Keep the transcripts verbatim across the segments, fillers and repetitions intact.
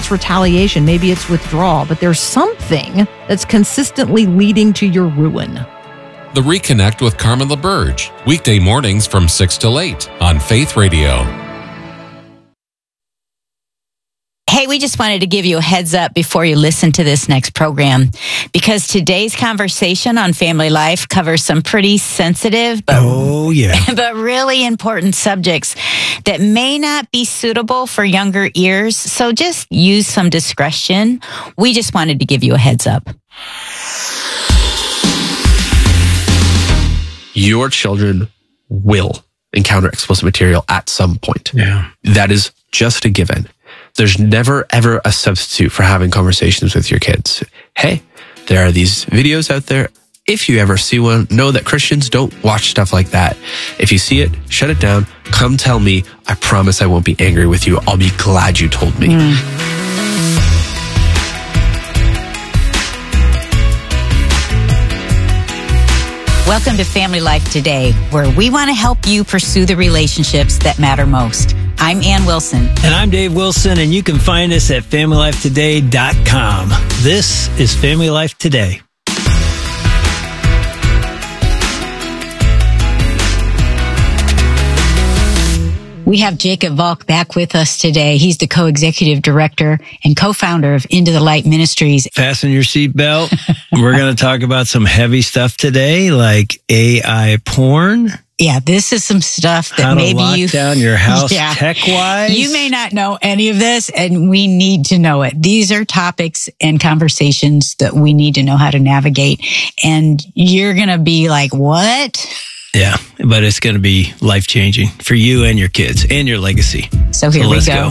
it's retaliation, maybe it's withdrawal, but there's something that's consistently leading to your ruin. The Reconnect with Carmen LaBerge, weekday mornings from six till eight on Faith Radio. Hey, we just wanted to give you a heads up before you listen to this next program, because today's conversation on family life covers some pretty sensitive, but, oh, yeah. but really important subjects that may not be suitable for younger ears. So just use some discretion. We just wanted to give you a heads up. Your children will encounter explicit material at some point. Yeah. That is just a given. There's never, ever a substitute for having conversations with your kids. Hey, there are these videos out there. If you ever see one, know that Christians don't watch stuff like that. If you see it, shut it down. Come tell me. I promise I won't be angry with you. I'll be glad you told me. Mm. Welcome to Family Life Today, where we want to help you pursue the relationships that matter most. I'm Ann Wilson. And I'm Dave Wilson, and you can find us at family life today dot com. This is Family Life Today. We have Jacob Volk back with us today. He's the co-executive director and co-founder of Into the Light Ministries. Fasten your seatbelt. We're going to talk about some heavy stuff today, like A I porn. Yeah, this is some stuff that How maybe to lock you down your house yeah, tech-wise. You may not know any of this, and we need to know it. These are topics and conversations that we need to know how to navigate. And you're going to be like, what? Yeah, but it's going to be life-changing for you and your kids and your legacy. So here so we let's go. go.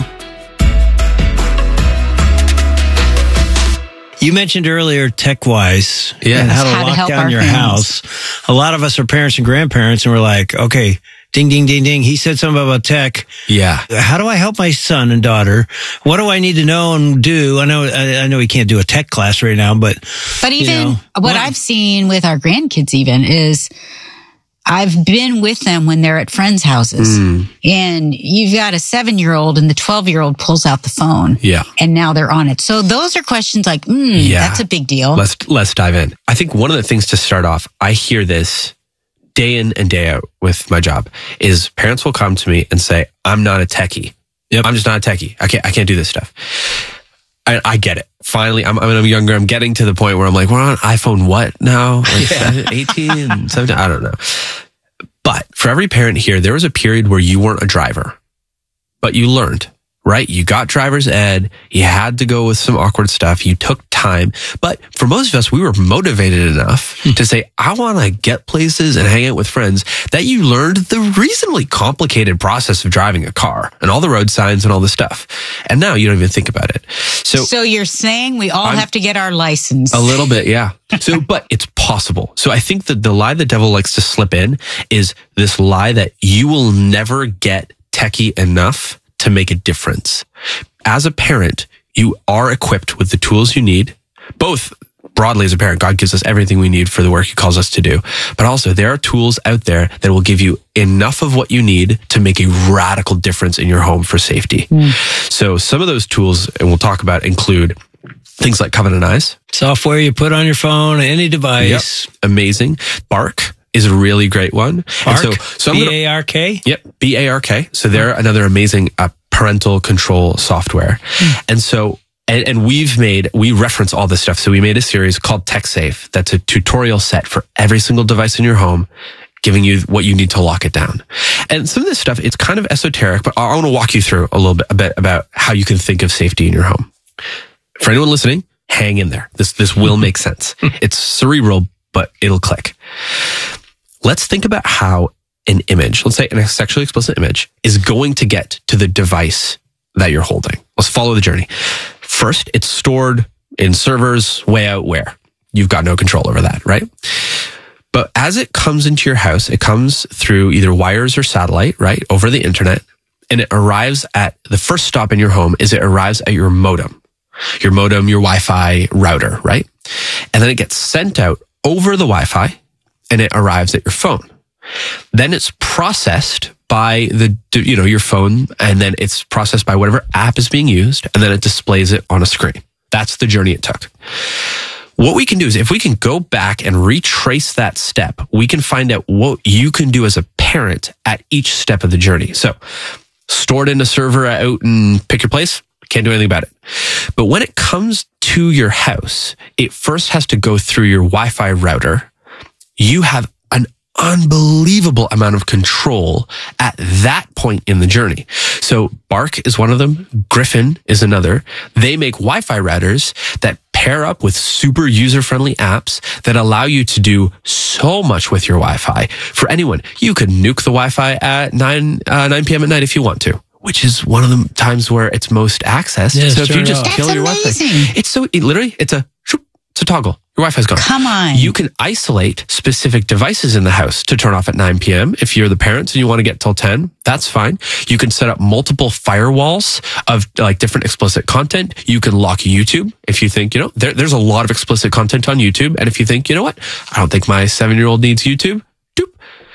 You mentioned earlier tech-wise yeah, and how to how lock to help down our your parents. house. A lot of us are parents and grandparents, and we're like, okay, ding, ding, ding, ding. He said something about tech. Yeah. How do I help my son and daughter? What do I need to know and do? I know I, I know he can't do a tech class right now, but... But even you know, what, what I've seen with our grandkids even is... I've been with them when they're at friends' houses, mm. and you've got a seven-year-old and the twelve-year-old pulls out the phone. Yeah. And now they're on it. So those are questions like, mm, yeah. that's a big deal. Let's, let's dive in. I think one of the things to start off, I hear this day in and day out with my job, is parents will come to me and say, I'm not a techie. Yep. I'm just not a techie. I can't, I can't do this stuff. I, I get it. Finally, I'm, I'm younger. I'm getting to the point where I'm like, we're on iPhone what now? Like yeah. eighteen, seventeen, I don't know. But for every parent here, there was a period where you weren't a driver, but you learned, right? You got driver's ed. You had to go with some awkward stuff. You took time. But for most of us, we were motivated enough to say, I want to get places and hang out with friends, that you learned the reasonably complicated process of driving a car and all the road signs and all the stuff. And now you don't even think about it. So, so you're saying we all I'm, have to get our license? A little bit, yeah. So, but it's possible. So I think that the lie the devil likes to slip in is this lie that you will never get techie enough to make a difference. As a parent, you are equipped with the tools you need, both broadly as a parent. God gives us everything we need for the work he calls us to do. But also there are tools out there that will give you enough of what you need to make a radical difference in your home for safety. Mm. So some of those tools, and we'll talk about, include things like Covenant Eyes. Software you put on your phone, any device. Yep. Amazing. Bark is a really great one. Bark? And so, so B A R K? Yep, B A R K. So they're another amazing uh, parental control software. Mm. And so, and, and we've made, we reference all this stuff. So we made a series called TechSafe. That's a tutorial set for every single device in your home, giving you what you need to lock it down. And some of this stuff, it's kind of esoteric, but I want to walk you through a little bit, a bit about how you can think of safety in your home. For anyone listening, hang in there. This, this will make sense. It's cerebral, but it'll click. Let's think about how an image, let's say a sexually explicit image, is going to get to the device that you're holding. Let's follow the journey. First, it's stored in servers way out where. You've got no control over that, right? But as it comes into your house, it comes through either wires or satellite, right, over the internet, and it arrives at, the first stop in your home is it arrives at your modem. Your modem, your Wi-Fi router, right? And then it gets sent out over the Wi-Fi and it arrives at your phone. Then it's processed by the, you know, your phone, and then it's processed by whatever app is being used, and then it displays it on a screen. That's the journey it took. What we can do is if we can go back and retrace that step, we can find out what you can do as a parent at each step of the journey. So stored in a server out and pick your place, can't do anything about it. But when it comes to your house, it first has to go through your Wi-Fi router. You have an unbelievable amount of control at that point in the journey. So Bark is one of them. Griffin is another. They make Wi-Fi routers that pair up with super user-friendly apps that allow you to do so much with your Wi-Fi. For anyone, you could nuke the Wi-Fi at nine p.m. at night if you want to, which is one of the times where it's most accessed. Yeah, so if you just That's kill your amazing. Wi-Fi, it's so, it literally, it's a, it's a toggle. Your Wi-Fi's gone. Come on. You can isolate specific devices in the house to turn off at nine p.m. If you're the parents and you want to get till ten, that's fine. You can set up multiple firewalls of like different explicit content. You can lock YouTube if you think, you know, there, there's a lot of explicit content on YouTube. And if you think, you know what, I don't think my seven-year-old needs YouTube, doop.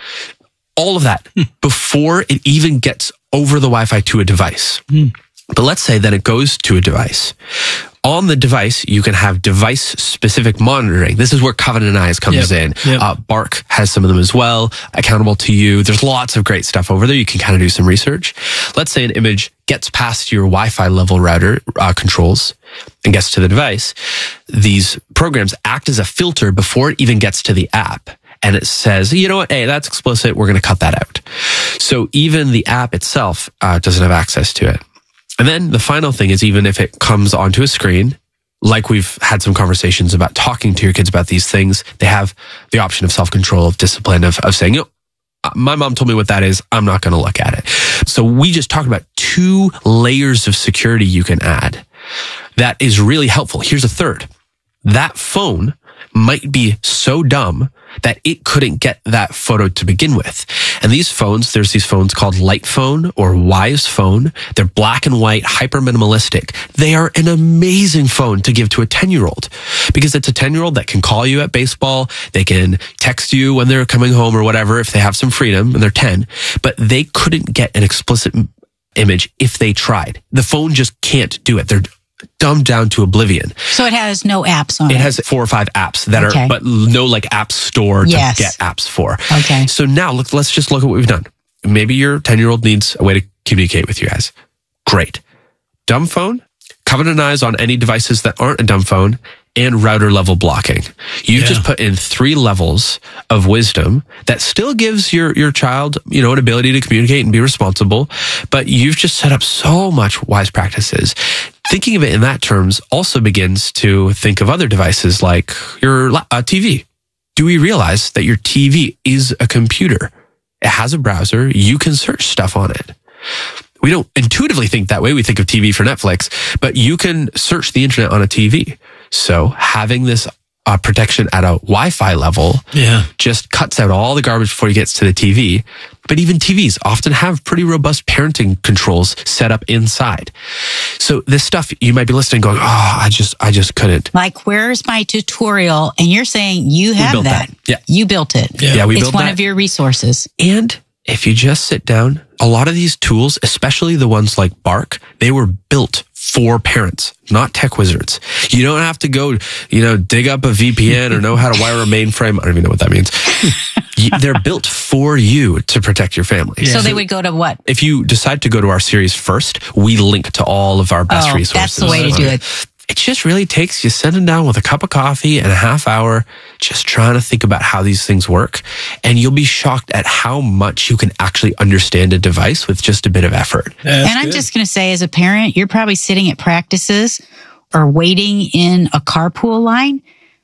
All of that before it even gets over the Wi-Fi to a device. Mm. But let's say that it goes to a device. On the device, you can have device-specific monitoring. This is where Covenant Eyes comes Yep. in. Yep. Uh, Bark has some of them as well, accountable to you. There's lots of great stuff over there. You can kind of do some research. Let's say an image gets past your Wi-Fi level router uh, controls and gets to the device. These programs act as a filter before it even gets to the app. And it says, you know what, hey, that's explicit. We're going to cut that out. So even the app itself uh, doesn't have access to it. And then the final thing is, even if it comes onto a screen, like we've had some conversations about talking to your kids about these things, they have the option of self-control, of discipline, of, of saying, you know, my mom told me what that is. I'm not going to look at it. So we just talked about two layers of security you can add. That is really helpful. Here's a third. That phone might be so dumb that it couldn't get that photo to begin with. And these phones, there's these phones called Light Phone or Wise Phone. They're black and white, hyper minimalistic. They are an amazing phone to give to a ten-year-old because it's a ten-year-old that can call you at baseball. They can text you when they're coming home or whatever if they have some freedom and they're ten. But they couldn't get an explicit image if they tried. The phone just can't do it. They're dumbed down to oblivion. So it has no apps on it. It has four or five apps that Okay. are, but no like app store to Yes. get apps for. Okay. So now look, let's just look at what we've done. Maybe your ten-year-old needs a way to communicate with you guys. Great. Dumb phone, Covenant Eyes on any devices that aren't a dumb phone, and router level blocking. You've Yeah. just put in three levels of wisdom that still gives your, your child, you know, an ability to communicate and be responsible, but you've just set up so much wise practices. Thinking of it in that terms also begins to think of other devices like your uh, T V. Do we realize that your T V is a computer? It has a browser. You can search stuff on it. We don't intuitively think that way. We think of T V for Netflix, but you can search the internet on a T V. So having this uh, protection at a Wi-Fi level Yeah. just cuts out all the garbage before you get to the T V. But even T Vs often have pretty robust parenting controls set up inside. So this stuff, you might be listening going, oh, I just, I just couldn't. Like, where's my tutorial? And you're saying you have built that. that. Yeah. You built it. Yeah. Yeah, we it's built one that. of your resources. And if you just sit down, a lot of these tools, especially the ones like Bark, they were built for parents, not tech wizards. You don't have to go, you know, dig up a V P N or know how to wire a mainframe. I don't even know what that means. You- They're built for you to protect your family. So they would go to what? If you decide to go to our series first, we link to all of our best Oh, resources. that's the way to do it. It just really takes you sitting down with a cup of coffee and a half hour, just trying to think about how these things work. And you'll be shocked at how much you can actually understand a device with just a bit of effort. That's and I'm good. just going to say, as a parent, you're probably sitting at practices or waiting in a carpool line.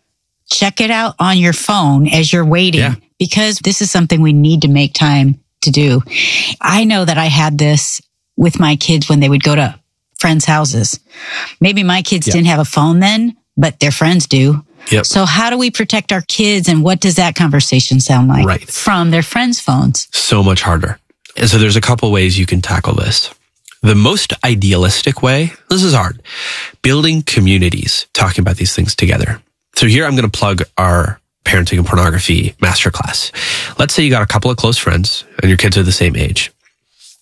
Check it out on your phone as you're waiting, Yeah. because this is something we need to make time to do. I know that I had this with my kids when they would go to friends' houses. Maybe my kids Yeah. didn't have a phone then, but their friends do. Yep. So how do we protect our kids, and what does that conversation sound like Right. from their friends' phones? So much harder. And so there's a couple ways you can tackle this. The most idealistic way, this is hard, building communities, talking about these things together. So here I'm going to plug our parenting and pornography masterclass. Let's say you got a couple of close friends and your kids are the same age.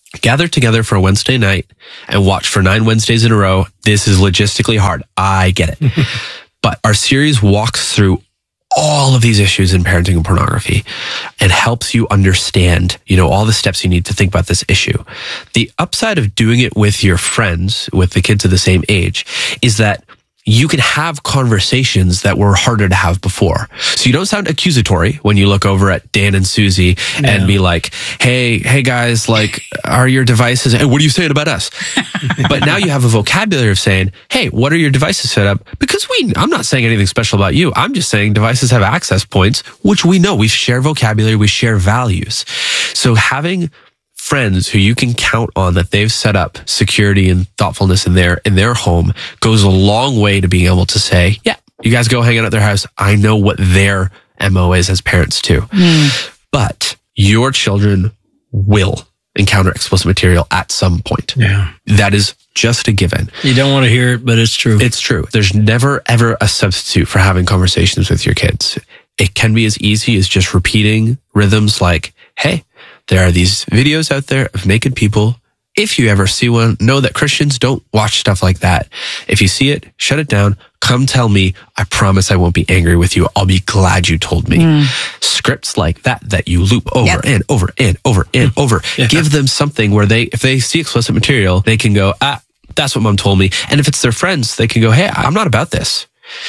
gather together for a Wednesday night and watch for nine Wednesdays in a row. This is logistically hard. I get it. But our series walks through all of these issues in parenting and pornography and helps you understand, you know, all the steps you need to think about this issue. The upside of doing it with your friends, with the kids of the same age, is that you can have conversations that were harder to have before. So you don't sound accusatory when you look over at Dan and Susie yeah. and be like, hey, hey guys, like, are your devices, hey, what are you saying about us? But now you have a vocabulary of saying, hey, what are your devices set up? Because we, I'm not saying anything special about you. I'm just saying devices have access points, which we know. We share vocabulary, we share values. So having friends who you can count on that they've set up security and thoughtfulness in their in their home goes a long way to being able to say, yeah, you guys go hang out at their house. I know what their M O is as parents too. Mm. But your children will encounter explicit material at some point. Yeah. That is just a given. You don't want to hear it, but it's true. It's true. There's never ever a substitute for having conversations with your kids. It can be as easy as just repeating rhythms like, hey, there are these videos out there of naked people. If you ever see one, know that Christians don't watch stuff like that. If you see it, shut it down. Come tell me. I promise I won't be angry with you. I'll be glad you told me. Mm. Scripts like that, that you loop over yep. and over and over and over. Yeah. Give them something where they, if they see explicit material, they can go, ah, that's what mom told me. And if it's their friends, they can go, hey, I'm not about this.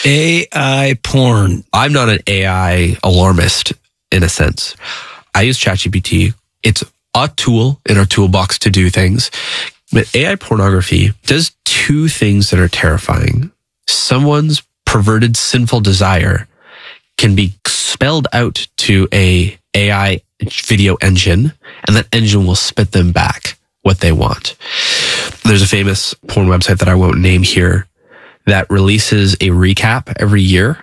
A I porn. I'm not an A I alarmist in a sense. I use ChatGPT. It's a tool in our toolbox to do things. But A I pornography does two things that are terrifying. Someone's perverted sinful desire can be spelled out to a AI video engine, and that engine will spit them back what they want. There's a famous porn website that I won't name here that releases a recap every year.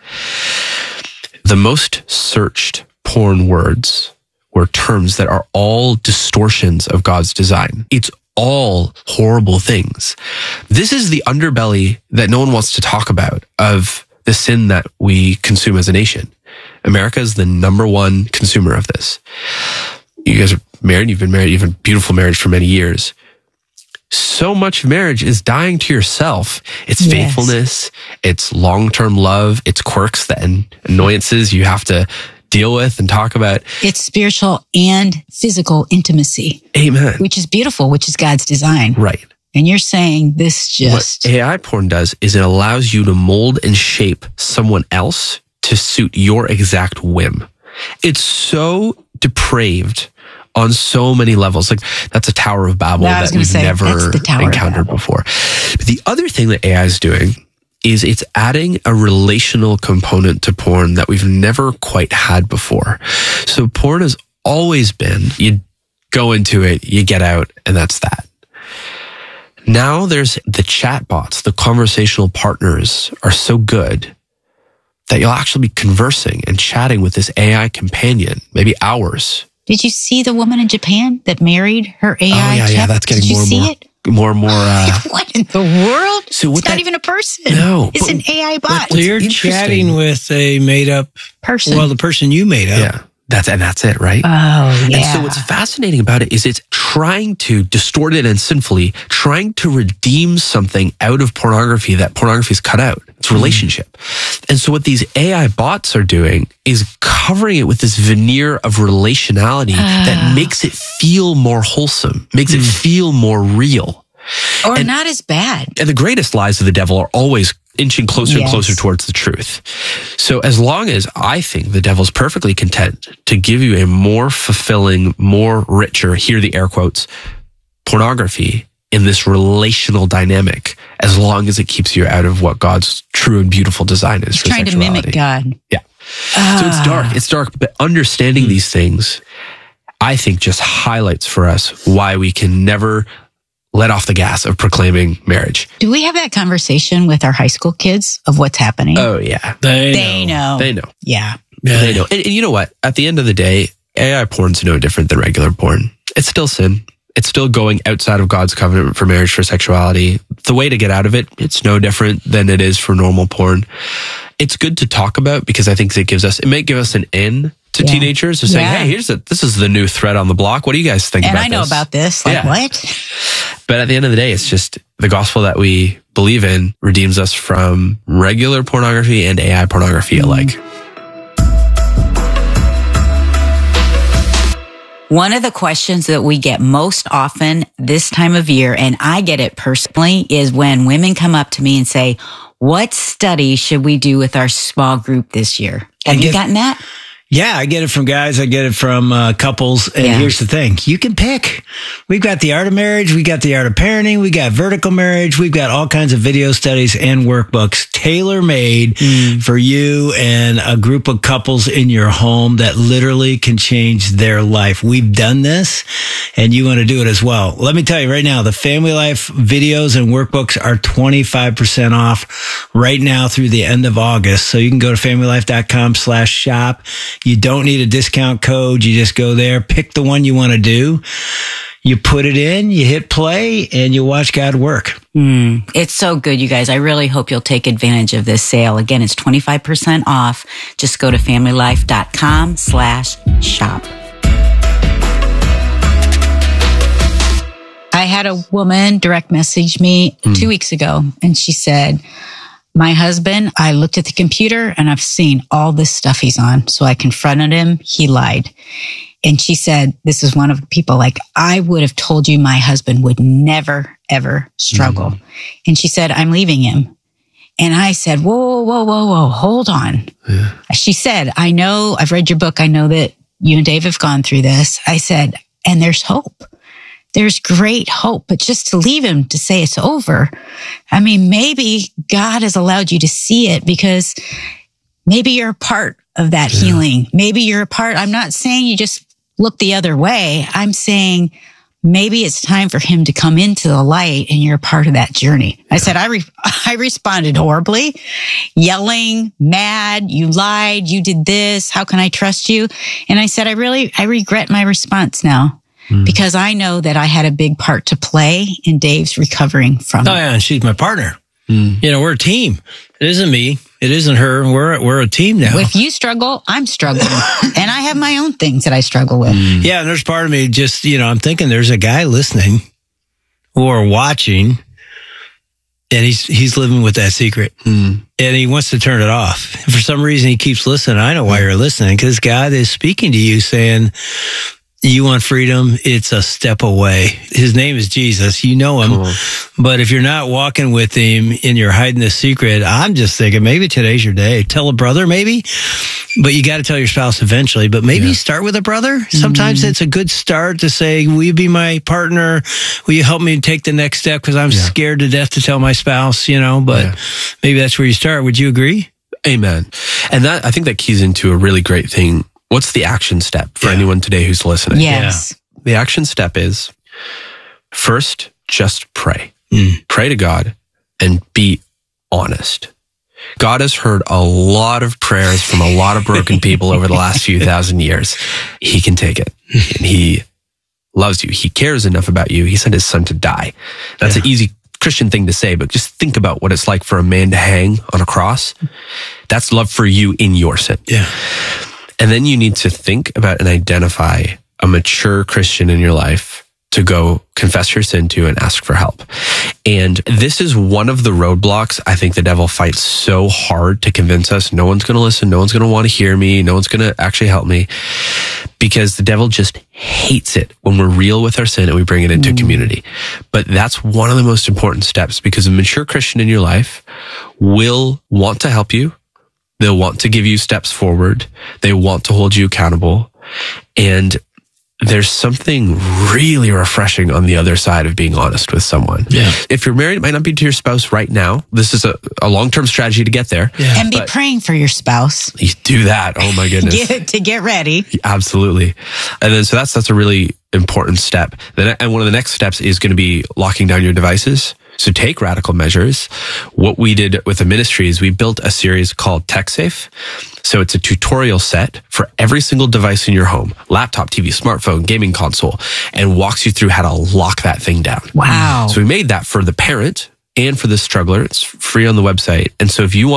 The most searched porn words or terms that are all distortions of God's design. It's all horrible things. This is the underbelly that no one wants to talk about of the sin that we consume as a nation. America is the number one consumer of this. You guys are married, you've been married, you've had a beautiful marriage for many years. So much of marriage is dying to yourself. It's yes. faithfulness, it's long-term love, it's quirks and annoyances you have to deal with and talk about. It's spiritual and physical intimacy. Amen. Which is beautiful, which is God's design. Right. And you're saying this just... What A I porn does is it allows you to mold and shape someone else to suit your exact whim. It's so depraved on so many levels. Like, that's a Tower of Babel no, that we've say, never encountered before. But the other thing that A I is doing is it's adding a relational component to porn that we've never quite had before. So porn has always been, you go into it, you get out, and that's that. Now there's the chat bots, the conversational partners are so good that you'll actually be conversing and chatting with this A I companion, maybe hours. Did you see the woman in Japan that married her A I? Oh, yeah, chat? yeah, that's getting Did more and you more. see it? More and more. Uh, what in the world? So what it's not that, even a person. No. It's an A I bot. So you're chatting with a made up person. Well, the person you made up. Yeah. That's, and that's it, right? Oh, yeah. And so what's fascinating about it is it's trying to distort it and sinfully, trying to redeem something out of pornography that pornography's cut out. It's relationship. Mm. And so what these A I bots are doing is covering it with this veneer of relationality uh. that makes it feel more wholesome, makes mm. it feel more real. Or and, not as bad. And the greatest lies of the devil are always inching closer yes. and closer towards the truth. So as long as I think the devil's perfectly content to give you a more fulfilling, more richer, here the air quotes, pornography in this relational dynamic, as long as it keeps you out of what God's true and beautiful design is. He's for trying sexuality. to mimic God. Yeah. Uh, so it's dark. It's dark. But understanding mm. these things, I think, just highlights for us why we can never let off the gas of proclaiming marriage. Do we have that conversation with our high school kids of what's happening? Oh, yeah. They, they know. know. They know. Yeah. yeah. They know. And, and you know what? At the end of the day, A I porn's no different than regular porn. It's still sin. It's still going outside of God's covenant for marriage, for sexuality. The way to get out of it, it's no different than it is for normal porn. It's good to talk about because I think it gives us, it may give us an in to Yeah. teenagers. They're saying, Yeah. hey, here's a, this is the new thread on the block. What do you guys think And about I know this? about this. Like, Yeah. what? But at the end of the day, it's just the gospel that we believe in redeems us from regular pornography and A I pornography alike. One of the questions that we get most often this time of year, and I get it personally, is when women come up to me and say, what study should we do with our small group this year? Have I you get- gotten that? Yeah, I get it from guys. I get it from uh, couples. And Yeah. here's the thing. You can pick. We've got the art of marriage. We got the art of parenting. We got vertical marriage. We've got all kinds of video studies and workbooks tailor made Mm. for you and a group of couples in your home that literally can change their life. We've done this and you want to do it as well. Let me tell you right now, the Family Life videos and workbooks are twenty-five percent off right now through the end of August. So you can go to familylife.com slash shop. You don't need a discount code. You just go there, pick the one you want to do. You put it in, you hit play, and you watch God work. Mm, it's so good, you guys. I really hope you'll take advantage of this sale. Again, it's twenty-five percent off. Just go to familylife.com slash shop. I had a woman direct message me mm. two weeks ago, and she said, my husband, I looked at the computer and I've seen all this stuff he's on. So I confronted him. He lied. And she said, this is one of the people, like, I would have told you my husband would never, ever struggle. Mm. And she said, I'm leaving him. And I said, whoa, whoa, whoa, whoa, hold on. Yeah. She said, I know, I've read your book. I know that you and Dave have gone through this. I said, and there's hope. There's great hope, but just to leave him to say it's over. I mean, maybe God has allowed you to see it because maybe you're a part of that yeah. healing. Maybe you're a part. I'm not saying you just look the other way. I'm saying maybe it's time for him to come into the light and you're a part of that journey. I said, I, re- I responded horribly, yelling, mad, you lied, you did this. How can I trust you? And I said, I really, I regret my response now. Because I know that I had a big part to play in Dave's recovering from it. Oh, yeah, and she's my partner. Mm. You know, we're a team. It isn't me. It isn't her. We're we're a team now. If you struggle, I'm struggling. And I have my own things that I struggle with. Mm. Yeah, and there's part of me just, you know, I'm thinking there's a guy listening or watching, and he's he's living with that secret. Mm. And he wants to turn it off. For some reason, he keeps listening. I know why you're listening, because God is speaking to you saying, you want freedom, it's a step away. His name is Jesus. You know him. Cool. But if you're not walking with him and you're hiding the secret, I'm just thinking maybe today's your day. Tell a brother maybe, but you got to tell your spouse eventually. But maybe yeah. start with a brother. Sometimes mm-hmm. it's a good start to say, will you be my partner? Will you help me take the next step? Because I'm yeah. scared to death to tell my spouse, you know, but yeah. maybe that's where you start. Would you agree? Amen. And that, I think that keys into a really great thing. What's the action step for yeah. anyone today who's listening? Yes. Yeah. The action step is first, just pray. Mm. Pray to God and be honest. God has heard a lot of prayers from a lot of broken people over the last few thousand years. He can take it. And he loves you. He cares enough about you. He sent his son to die. That's yeah. an easy Christian thing to say, but just think about what it's like for a man to hang on a cross. That's love for you in your sin. Yeah. And then you need to think about and identify a mature Christian in your life to go confess your sin to and ask for help. And this is one of the roadblocks I think the devil fights so hard to convince us no one's going to listen, no one's going to want to hear me, no one's going to actually help me, because the devil just hates it when we're real with our sin and we bring it into mm. community. But that's one of the most important steps, because a mature Christian in your life will want to help you. They'll want to give you steps forward. They want to hold you accountable. And there's something really refreshing on the other side of being honest with someone. Yeah. If you're married, it might not be to your spouse right now. This is a, a long-term strategy to get there. Yeah. And be praying for your spouse. You do that. Oh my goodness. get, to get ready. Absolutely. And then, so that's, that's a really important step. Then, and one of the next steps is going to be locking down your devices. So take radical measures. What we did with the ministry is we built a series called TechSafe. So it's a tutorial set for every single device in your home, laptop, T V, smartphone, gaming console, and walks you through how to lock that thing down. Wow. So we made that for the parent and for the struggler. It's free on the website. And so if you want some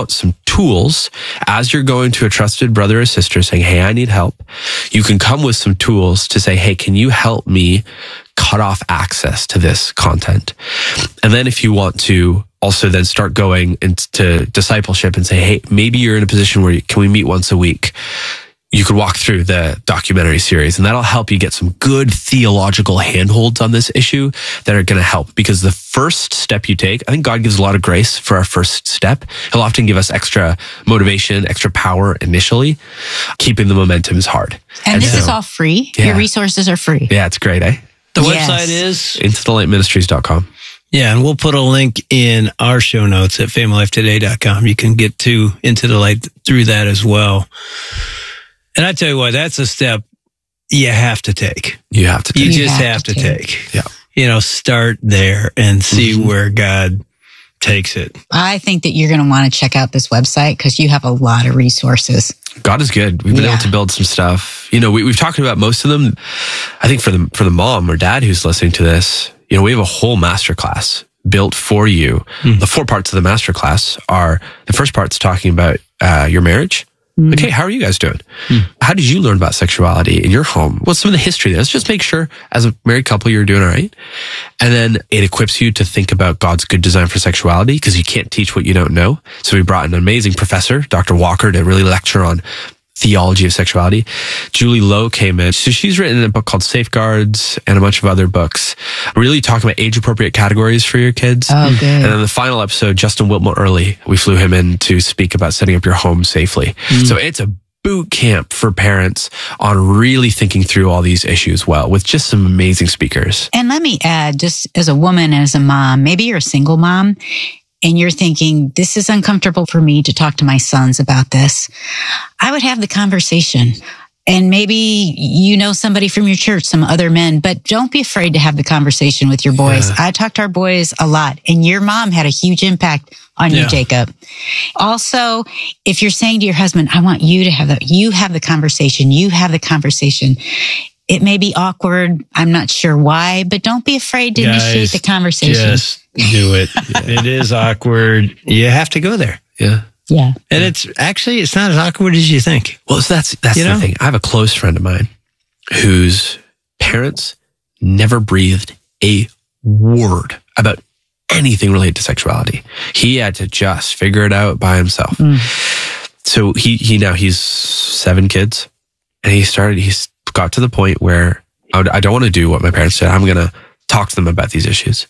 tools as you're going to a trusted brother or sister saying, hey, I need help. You can come with some tools to say, hey, can you help me cut off access to this content? And then if you want to also then start going into discipleship and say, hey, maybe you're in a position where you, can we meet once a week? You could walk through the documentary series, and that'll help you get some good theological handholds on this issue that are going to help. Because the first step you take, I think God gives a lot of grace for our first step. He'll often give us extra motivation, extra power initially. Keeping the momentum is hard. And, and this so, is all free. Yeah. Your resources are free. Yeah, it's great, eh? The Yes. website is? into the light ministries dot com. Yeah, and we'll put a link in our show notes at family life today dot com. You can get to Into the Light through that as well. And I tell you what, that's a step you have to take. You have to take. You You just have have to to take. take. Yeah. You know, start there and see Mhm. where God takes it. I think that you're going to want to check out this website because you have a lot of resources. God is good. We've been Yeah. able to build some stuff. You know, we, we've talked about most of them. I think for the for the mom or dad who's listening to this, you know, we have a whole masterclass built for you. Mm. The four parts of the masterclass are, the first part's talking about uh, your marriage. Mm. Like, hey, how are you guys doing? How did you learn about sexuality in your home? What's some of the history there? Let's just make sure as a married couple, you're doing all right. And then it equips you to think about God's good design for sexuality because you can't teach what you don't know. So we brought an amazing professor, Doctor Walker, to really lecture on theology of sexuality. Julie Lowe came in. So she's written a book called Safeguards and a bunch of other books, really talking about age appropriate categories for your kids. Oh, good. And then the final episode, Justin Whitmore Early, we flew him in to speak about setting up your home safely. So it's a boot camp for parents on really thinking through all these issues well with just some amazing speakers. And let me add, just as a woman, as a mom, maybe you're a single mom and you're thinking, this is uncomfortable for me to talk to my sons about this. I would have the conversation. And maybe you know somebody from your church, some other men, but don't be afraid to have the conversation with your boys. Yeah. I talk to our boys a lot, and your mom had a huge impact on Yeah. you, Jacob. Also, if you're saying to your husband, I want you to have that, you have the conversation, you have the conversation. It may be awkward. I'm not sure why, but don't be afraid to Guys, initiate the conversation. Just do it. It is awkward. You have to go there. Yeah. Yeah. And it's actually, it's not as awkward as you think. Well, so that's that's You the know? thing. I have a close friend of mine whose parents never breathed a word about anything related to sexuality. He had to just figure it out by himself. So he he now he's seven kids, and he started. He's got to the point where I, would, I don't want to do what my parents said. I'm gonna talk to them about these issues.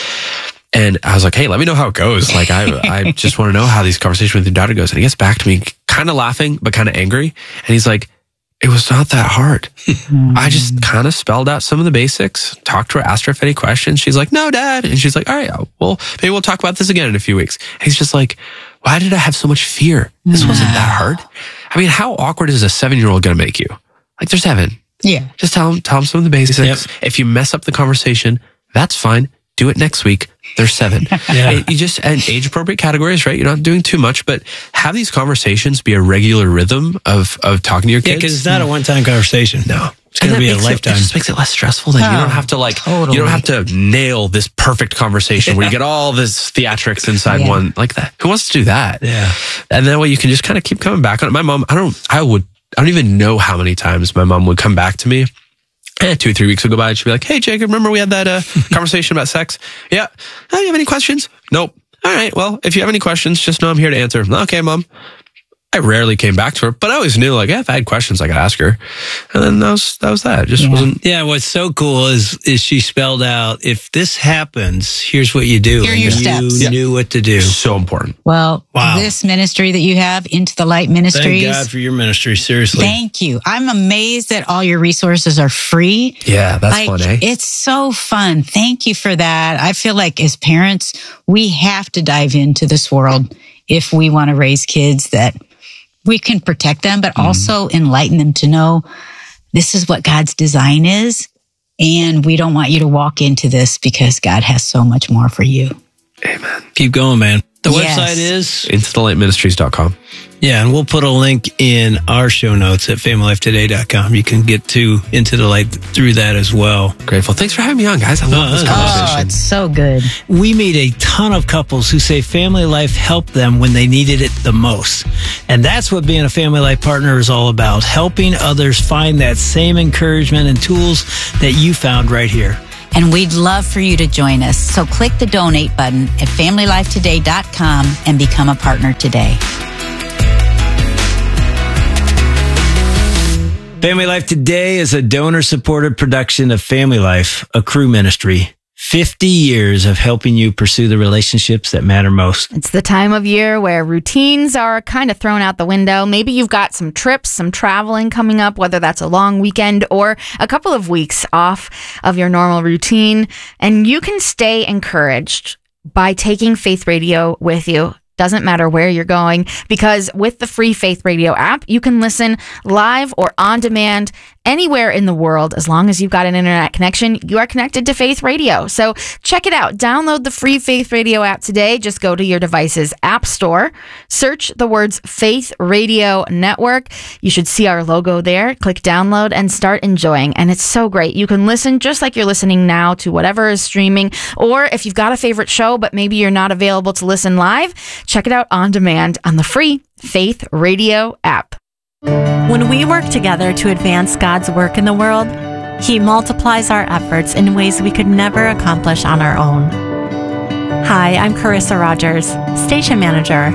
And I was like, hey, let me know how it goes. Like, I I just want to know how these conversations with your daughter goes. And he gets back to me kind of laughing, but kind of angry. And he's like, it was not that hard. I just kind of spelled out some of the basics, talked to her, asked her if any questions. She's like, no, Dad. And she's like, all right, well, maybe we'll talk about this again in a few weeks. And he's just like, why did I have so much fear? This wasn't that hard. I mean, how awkward is a seven-year-old going to make you? Like, they're seven. Yeah. Just tell them, tell them some of the basics. Yep. If you mess up the conversation, that's fine. Do it next week. They're seven. Yeah. And you just, and age appropriate categories, right? You're not doing too much, but have these conversations be a regular rhythm of, of talking to your Yeah, kids. because it's not a one-time conversation. No. It's going to And be that a makes it- lifetime. It just makes it less stressful. Then you Oh, don't have to like, totally. you don't have to nail this perfect conversation where you get all this theatrics inside Yeah. one like that. Who wants to do that? Yeah. And that way you can just kind of keep coming back on it. My mom, I don't, I would, I don't even know how many times my mom would come back to me. Eh, two or three weeks would go by and she'd be like, hey, Jacob, remember we had that uh, conversation about sex? Yeah. Oh, you have any questions? Nope. All right. Well, if you have any questions, just know I'm here to answer. Okay, Mom. I rarely came back to her, but I always knew, like, yeah, if I had questions, I could ask her. And then that was, that was that. It just Yeah. wasn't. Yeah, what's so cool is is she spelled out, if this happens, here's what you do. Here are And your you steps. Yeah. knew what to do. So important. Well, Wow. this ministry that you have, Into the Light Thank Ministries. God for your ministry, seriously. Thank you. I'm amazed that all your resources are free. Yeah, that's like, fun, eh? It's so fun. Thank you for that. I feel like as parents, we have to dive into this world if we want to raise kids that we can protect them, but also enlighten them to know this is what God's design is. And we don't want you to walk into this because God has so much more for you. Amen. Keep going, man. The Yes. website is? into the light ministries dot com. Yeah, and we'll put a link in our show notes at family life today dot com. You can get to Into the Light through that as well. Grateful. Thanks for having me on, guys. I love Oh, this that's conversation. Oh, it's so good. We meet a ton of couples who say family life helped them when they needed it the most. And that's what being a family life partner is all about, helping others find that same encouragement and tools that you found right here. And we'd love for you to join us. So click the donate button at family life today dot com and become a partner today. Family Life Today is a donor-supported production of Family Life, a crew ministry. fifty years of helping you pursue the relationships that matter most. It's the time of year where routines are kind of thrown out the window. Maybe you've got some trips, some traveling coming up, whether that's a long weekend or a couple of weeks off of your normal routine. And you can stay encouraged by taking Faith Radio with you. Doesn't matter where you're going, because with the free Faith Radio app, you can listen live or on demand anywhere in the world. As long as you've got an internet connection, you are connected to Faith Radio. So check it out. Download the free Faith Radio app today. Just go to your device's app store, search the words Faith Radio Network. You should see our logo there. Click download and start enjoying. And it's so great. You can listen just like you're listening now to whatever is streaming. Or if you've got a favorite show, but maybe you're not available to listen live, check it out on demand on the free Faith Radio app. When we work together to advance God's work in the world, He multiplies our efforts in ways we could never accomplish on our own. Hi, I'm Carissa Rogers, Station Manager.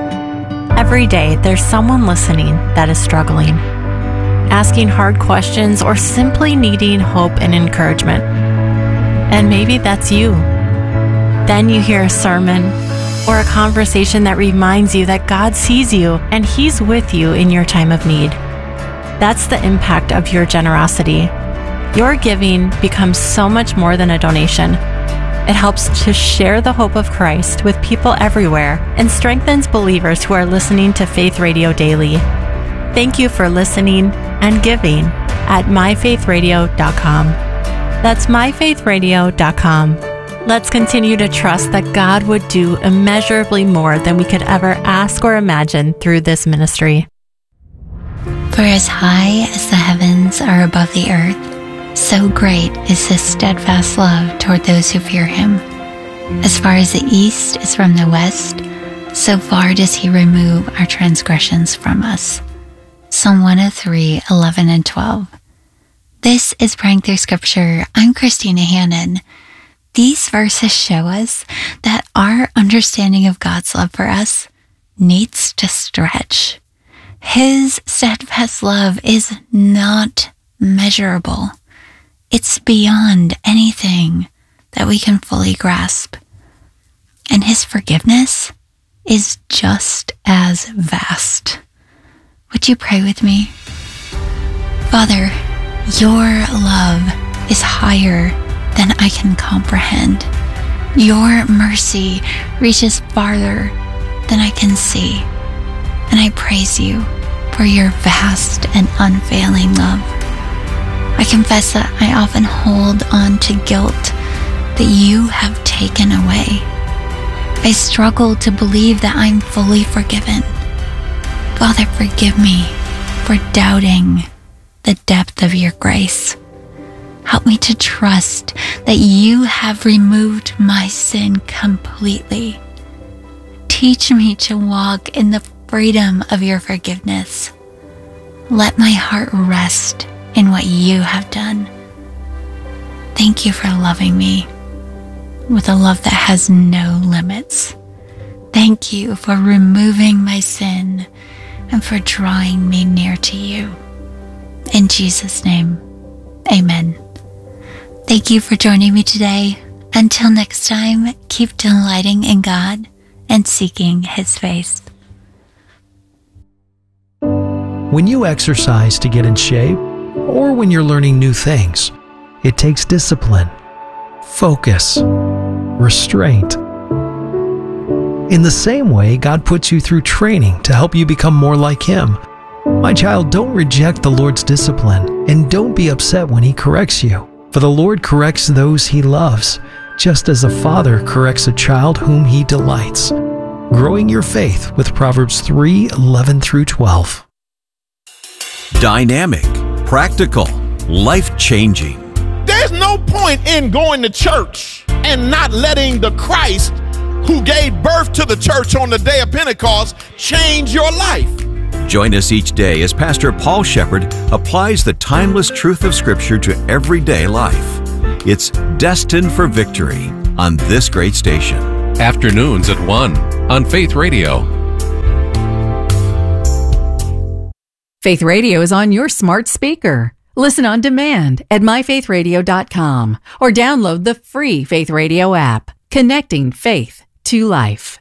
Every day, there's someone listening that is struggling, asking hard questions, or simply needing hope and encouragement. And maybe that's you. Then you hear a sermon or a conversation that reminds you that God sees you and He's with you in your time of need. That's the impact of your generosity. Your giving becomes so much more than a donation. It helps to share the hope of Christ with people everywhere and strengthens believers who are listening to Faith Radio daily. Thank you for listening and giving at my faith radio dot com. That's my faith radio dot com. Let's continue to trust that God would do immeasurably more than we could ever ask or imagine through this ministry. For as high as the heavens are above the earth, so great is His steadfast love toward those who fear Him. As far as the east is from the west, so far does He remove our transgressions from us. Psalm one oh three, eleven and twelve. This is Praying Through Scripture. I'm Christina Hannon. These verses show us that our understanding of God's love for us needs to stretch. His steadfast love is not measurable. It's beyond anything that we can fully grasp. And His forgiveness is just as vast. Would you pray with me? Father, your love is higher than I can comprehend. Your mercy reaches farther than I can see. And I praise you for your vast and unfailing love. I confess that I often hold on to guilt that you have taken away. I struggle to believe that I'm fully forgiven. Father, forgive me for doubting the depth of your grace. Help me to trust that you have removed my sin completely. Teach me to walk in the freedom of your forgiveness. Let my heart rest in what you have done. Thank you for loving me with a love that has no limits. Thank you for removing my sin and for drawing me near to you. In Jesus' name, amen. Thank you for joining me today. Until next time, keep delighting in God and seeking His face. When you exercise to get in shape, or when you're learning new things, it takes discipline, focus, restraint. In the same way, God puts you through training to help you become more like Him. My child, don't reject the Lord's discipline, and don't be upset when He corrects you. For the Lord corrects those He loves, just as a father corrects a child whom He delights. Growing Your Faith with Proverbs three eleven through twelve. Dynamic, practical, life-changing. There's no point in going to church and not letting the Christ who gave birth to the church on the day of Pentecost change your life. Join us each day as Pastor Paul Shepherd applies the timeless truth of Scripture to everyday life. It's Destined for Victory on this great station. Afternoons at one on Faith Radio. Faith Radio is on your smart speaker. Listen on demand at my faith radio dot com or download the free Faith Radio app, connecting faith to life.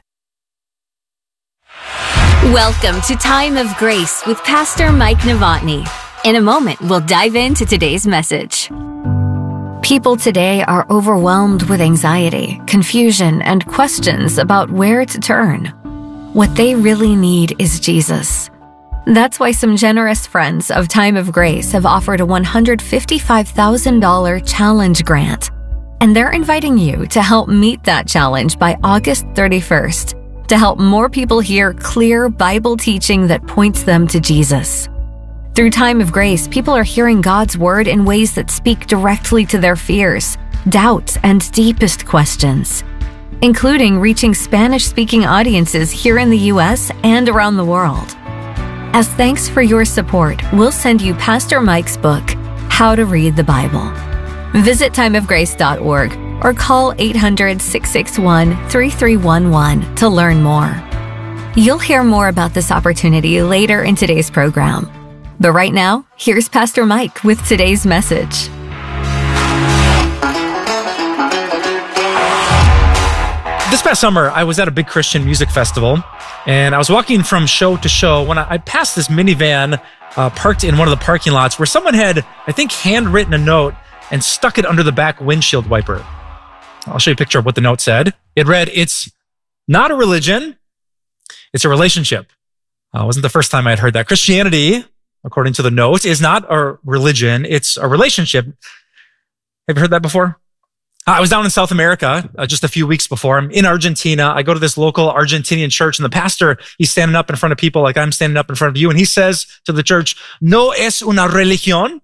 Welcome to Time of Grace with Pastor Mike Novotny. In a moment, we'll dive into today's message. People today are overwhelmed with anxiety, confusion, and questions about where to turn. What they really need is Jesus. That's why some generous friends of Time of Grace have offered a one hundred fifty-five thousand dollars challenge grant. And they're inviting you to help meet that challenge by August thirty-first to help more people hear clear Bible teaching that points them to Jesus. Through Time of Grace, people are hearing God's Word in ways that speak directly to their fears, doubts, and deepest questions, including reaching Spanish-speaking audiences here in the U S and around the world. As thanks for your support, we'll send you Pastor Mike's book, How to Read the Bible. Visit time of grace dot org or call eight hundred, six six one, three three one one to learn more. You'll hear more about this opportunity later in today's program. But right now, here's Pastor Mike with today's message. This past summer, I was at a big Christian music festival, and I was walking from show to show when I passed this minivan uh, parked in one of the parking lots where someone had, I think, handwritten a note and stuck it under the back windshield wiper. I'll show you a picture of what the note said. It read, "It's not a religion, it's a relationship." Uh, it wasn't the first time I had heard that. Christianity, according to the note, is not a religion, it's a relationship. Have you heard that before? I was down in South America uh, just a few weeks before. I'm in Argentina. I go to this local Argentinian church, and the pastor, he's standing up in front of people like I'm standing up in front of you, and he says to the church, "No es una religión,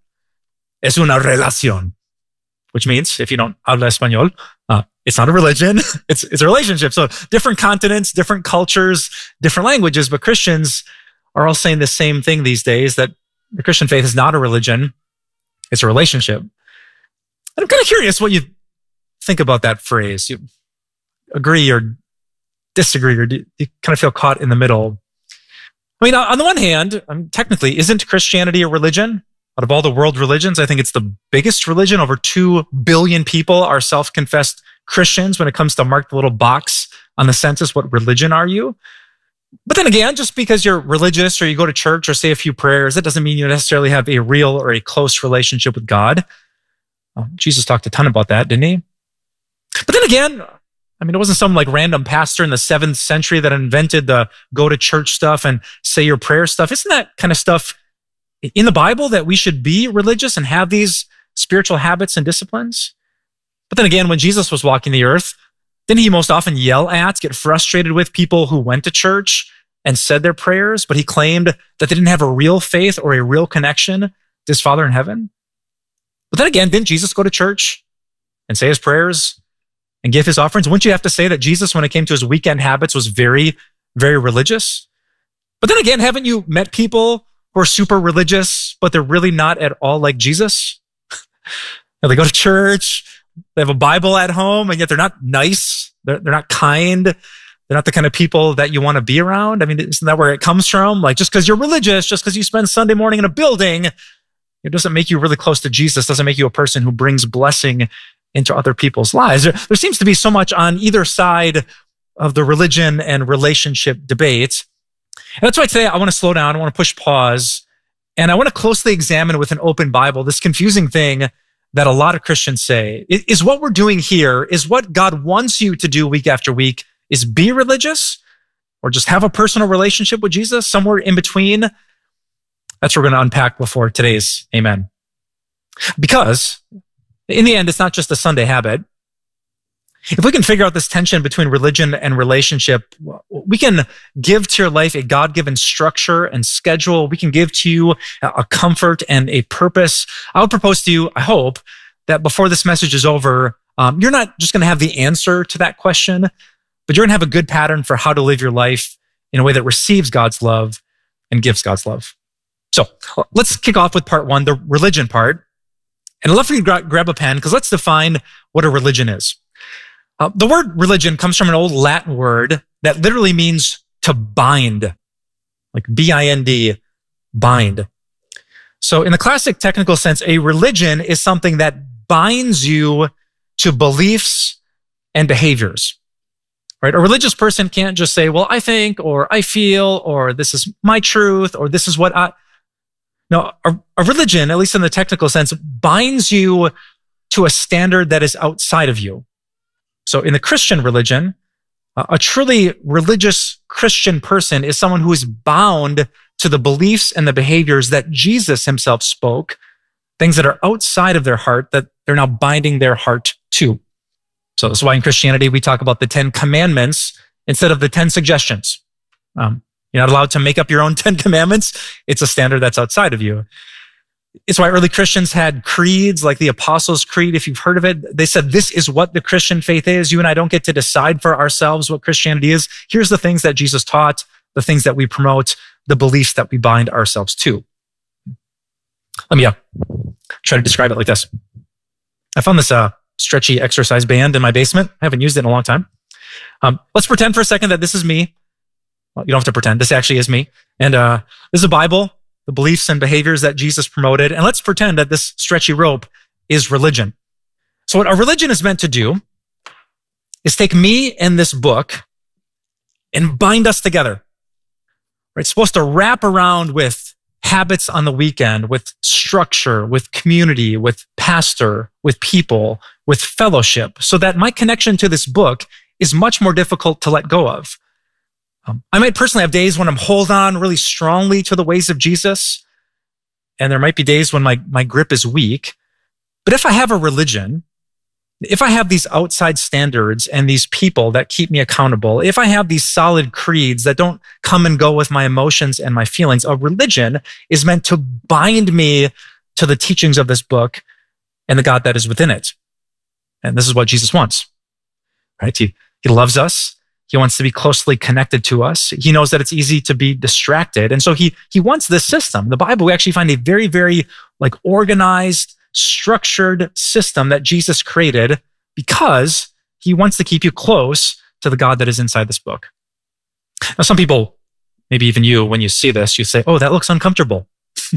es una relación," which means, if you don't habla español, uh, it's not a religion, it's, it's a relationship. So different continents, different cultures, different languages, but Christians are all saying the same thing these days, that the Christian faith is not a religion, it's a relationship. And I'm kind of curious what you think about that phrase. You agree or disagree, or do you kind of feel caught in the middle? I mean, on the one hand, um, technically, isn't Christianity a religion? Out of all the world religions, I think it's the biggest religion. Over two billion people are self-confessed Christians when it comes to mark the little box on the census, what religion are you? But then again, just because you're religious or you go to church or say a few prayers, that doesn't mean you necessarily have a real or a close relationship with God. Oh, Jesus talked a ton about that, didn't he? But then again, I mean, it wasn't some like random pastor in the seventh century that invented the go to church stuff and say your prayer stuff. Isn't that kind of stuff in the Bible, that we should be religious and have these spiritual habits and disciplines? But then again, when Jesus was walking the earth, didn't he most often yell at, get frustrated with people who went to church and said their prayers, but he claimed that they didn't have a real faith or a real connection to his Father in heaven? But then again, didn't Jesus go to church and say his prayers and give his offerings? Wouldn't you have to say that Jesus, when it came to his weekend habits, was very, very religious? But then again, haven't you met people who are super religious, but they're really not at all like Jesus? They go to church, they have a Bible at home, and yet they're not nice. They're, they're not kind. They're not the kind of people that you want to be around. I mean, isn't that where it comes from? Like, just because you're religious, just because you spend Sunday morning in a building, it doesn't make you really close to Jesus, doesn't make you a person who brings blessing into other people's lives. There, there seems to be so much on either side of the religion and relationship debate. And that's why today I want to slow down, I want to push pause, and I want to closely examine with an open Bible this confusing thing that a lot of Christians say. Is what we're doing here, is what God wants you to do week after week, is be religious or just have a personal relationship with Jesus, somewhere in between? That's what we're going to unpack before today's Amen. Because in the end, it's not just a Sunday habit. If we can figure out this tension between religion and relationship, we can give to your life a God-given structure and schedule. We can give to you a comfort and a purpose. I would propose to you, I hope, that before this message is over, um, you're not just going to have the answer to that question, but you're going to have a good pattern for how to live your life in a way that receives God's love and gives God's love. So let's kick off with part one, the religion part. And I'd love for you to gra- grab a pen because let's define what a religion is. Uh, the word religion comes from an old Latin word that literally means to bind, like B I N D, bind. So in the classic technical sense, a religion is something that binds you to beliefs and behaviors, right? A religious person can't just say, well, I think, or I feel, or this is my truth, or this is what I... No, a, a religion, at least in the technical sense, binds you to a standard that is outside of you. So in the Christian religion, a truly religious Christian person is someone who is bound to the beliefs and the behaviors that Jesus himself spoke, things that are outside of their heart that they're now binding their heart to. So that's why in Christianity, we talk about the Ten Commandments instead of the Ten Suggestions. Um, you're not allowed to make up your own Ten Commandments. It's a standard that's outside of you. It's why early Christians had creeds like the Apostles' Creed, if you've heard of it. They said, this is what the Christian faith is. You and I don't get to decide for ourselves what Christianity is. Here's the things that Jesus taught, the things that we promote, the beliefs that we bind ourselves to. Let me uh, try to describe it like this. I found this uh, stretchy exercise band in my basement. I haven't used it in a long time. Um, let's pretend for a second that this is me. Well, you don't have to pretend. This actually is me. And uh, this is a Bible, the beliefs and behaviors that Jesus promoted. And let's pretend that this stretchy rope is religion. So what a religion is meant to do is take me and this book and bind us together. Right? It's supposed to wrap around with habits on the weekend, with structure, with community, with pastor, with people, with fellowship, so that my connection to this book is much more difficult to let go of. Um, I might personally have days when I'm hold on really strongly to the ways of Jesus, and there might be days when my, my grip is weak. But if I have a religion, if I have these outside standards and these people that keep me accountable, if I have these solid creeds that don't come and go with my emotions and my feelings, a religion is meant to bind me to the teachings of this book and the God that is within it. And this is what Jesus wants, right? He, he loves us. He wants to be closely connected to us. He knows that it's easy to be distracted. And so he, he wants this system. In the Bible, we actually find a very, very like organized, structured system that Jesus created because he wants to keep you close to the God that is inside this book. Now, some people, maybe even you, when you see this, you say, oh, that looks uncomfortable.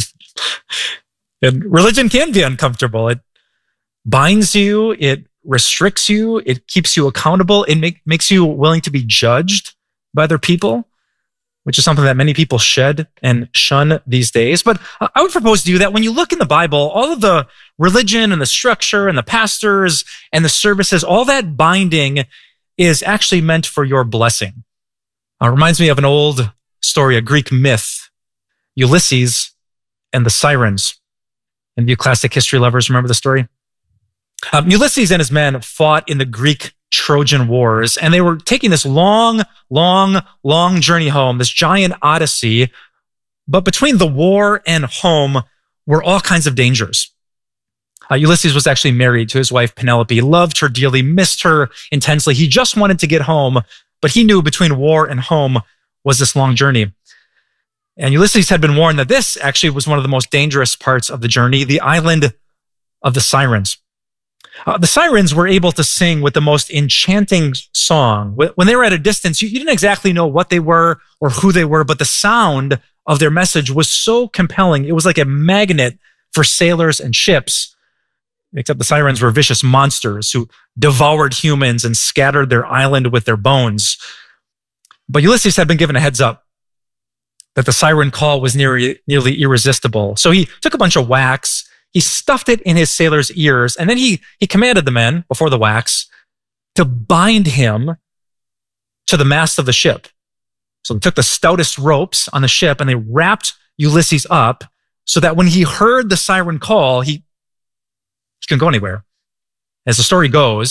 And religion can be uncomfortable. It binds you. It restricts you. It keeps you accountable. It make, makes you willing to be judged by other people, which is something that many people shed and shun these days. But I would propose to you that when you look in the Bible, all of the religion and the structure and the pastors and the services, all that binding is actually meant for your blessing. Uh, it reminds me of an old story, a Greek myth, Ulysses and the Sirens. And you classic history lovers remember the story? Um, Ulysses and his men fought in the Greek Trojan Wars, and they were taking this long, long, long journey home, this giant odyssey. But between the war and home were all kinds of dangers. Uh, Ulysses was actually married to his wife Penelope, loved her dearly, missed her intensely. He just wanted to get home, but he knew between war and home was this long journey. And Ulysses had been warned that this actually was one of the most dangerous parts of the journey, the island of the Sirens. Uh, the Sirens were able to sing with the most enchanting song. When they were at a distance, you, you didn't exactly know what they were or who they were, but the sound of their message was so compelling. It was like a magnet for sailors and ships, except the Sirens were vicious monsters who devoured humans and scattered their island with their bones. But Ulysses had been given a heads up that the siren call was nearly, nearly irresistible. So he took a bunch of wax, he stuffed it in his sailors' ears, and then he, he commanded the men, before the wax, to bind him to the mast of the ship. So they took the stoutest ropes on the ship and they wrapped Ulysses up so that when he heard the siren call, he, he couldn't go anywhere. As the story goes,